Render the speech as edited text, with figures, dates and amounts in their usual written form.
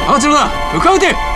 アーチェロだ、向かうて。